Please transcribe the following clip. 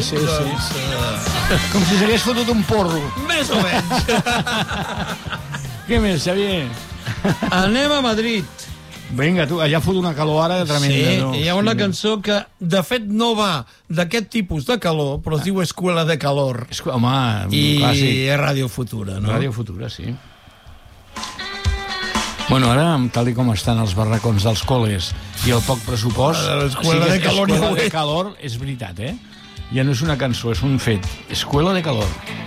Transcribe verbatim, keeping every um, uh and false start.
sí, sí. Doncs, uh... Com si s'hagués fotut un porro. Més o menys. Què més, Xavier? Anem a Madrid. Vinga, tu, allà fot una calor ara tremenda. Sí, no? hi ha una Sí. cançó que, de fet, no va d'aquest tipus de calor, però es diu Escuela de Calor. És, home, I clàssic. és Ràdio Futura, no? Ràdio Futura, sí. Bueno, ara, tal com estan els barracons dels col·les i el poc pressupost... L'escuela de calor Escuela no de és. calor és veritat, eh? Ja no és una cançó, és un fet. Escuela de calor.